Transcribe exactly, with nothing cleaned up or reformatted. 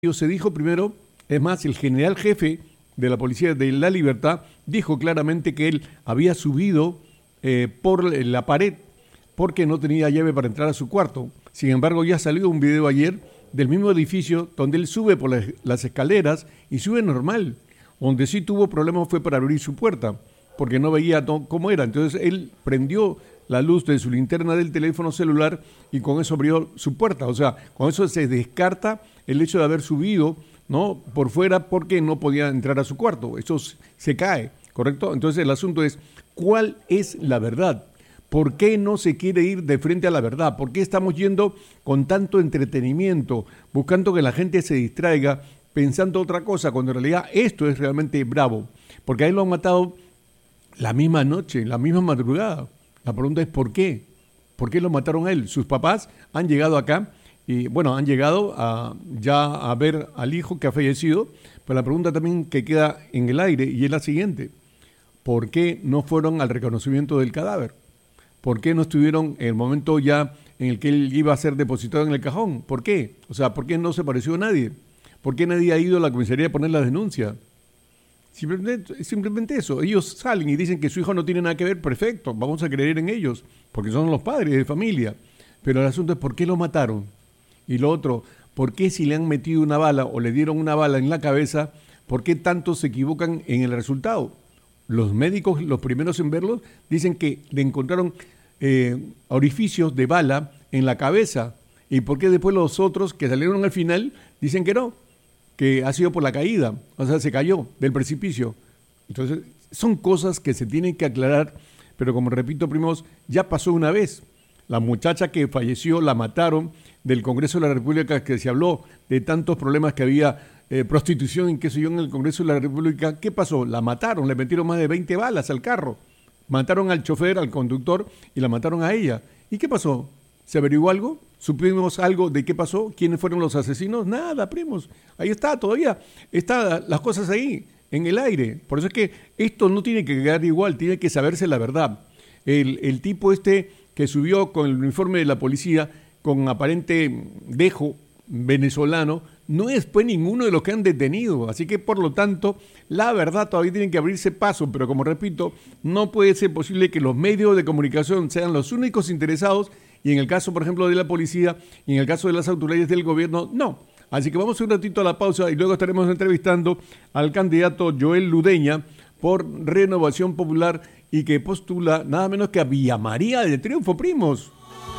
Se dijo primero, es más, el general jefe de la Policía de la Libertad dijo claramente que él había subido eh, por la pared porque no tenía llave para entrar a su cuarto. Sin embargo, ya salió un video ayer del mismo edificio donde él sube por las, las escaleras y sube normal. Donde sí tuvo problemas fue para abrir su puerta, porque no veía no, cómo era. Entonces él prendió la luz de su linterna del teléfono celular y con eso abrió su puerta. O sea, con eso se descarta el hecho de haber subido, ¿no?, por fuera porque no podía entrar a su cuarto. Eso se cae, ¿correcto? Entonces el asunto es, ¿cuál es la verdad? ¿Por qué no se quiere ir de frente a la verdad? ¿Por qué estamos yendo con tanto entretenimiento, buscando que la gente se distraiga, pensando otra cosa, cuando en realidad esto es realmente bravo? Porque a él lo han matado la misma noche, la misma madrugada. La pregunta es ¿por qué? ¿Por qué lo mataron a él? Sus papás han llegado acá y, bueno, han llegado a, ya a ver al hijo que ha fallecido, pero la pregunta también que queda en el aire y es la siguiente: ¿por qué no fueron al reconocimiento del cadáver? ¿Por qué no estuvieron en el momento ya en el que él iba a ser depositado en el cajón? ¿Por qué? O sea, ¿por qué no se pareció a nadie? ¿Por qué nadie ha ido a la comisaría a poner la denuncia? Simplemente, simplemente eso. Ellos salen y dicen que su hijo no tiene nada que ver. Perfecto, vamos a creer en ellos, porque son los padres de familia. Pero el asunto es ¿por qué lo mataron? Y lo otro, ¿por qué si le han metido una bala o le dieron una bala en la cabeza, por qué tantos se equivocan en el resultado? Los médicos, los primeros en verlos, dicen que le encontraron eh, orificios de bala en la cabeza. ¿Y por qué después los otros que salieron al final dicen que no? Que ha sido por la caída, o sea, se cayó del precipicio. Entonces, son cosas que se tienen que aclarar, pero como repito, primos, ya pasó una vez. La muchacha que falleció, la mataron, del Congreso de la República, que se habló de tantos problemas que había, eh, prostitución y qué sé yo en el Congreso de la República. ¿Qué pasó? La mataron, le metieron más de veinte balas al carro. Mataron al chofer, al conductor, y la mataron a ella. ¿Y qué pasó? ¿Se averiguó algo? ¿Supimos algo de qué pasó? ¿Quiénes fueron los asesinos? Nada, primos. Ahí está, todavía están las cosas ahí, en el aire. Por eso es que esto no tiene que quedar igual, tiene que saberse la verdad. El, el tipo este que subió con el uniforme de la policía, con aparente dejo venezolano, no es pues ninguno de los que han detenido. Así que, por lo tanto, la verdad todavía tiene que abrirse paso. Pero como repito, no puede ser posible que los medios de comunicación sean los únicos interesados. Y en el caso, por ejemplo, de la policía, y en el caso de las autoridades del gobierno, no. Así que vamos un ratito a la pausa y luego estaremos entrevistando al candidato Joel Ludeña por Renovación Popular y que postula nada menos que a Villa María del Triunfo, primos.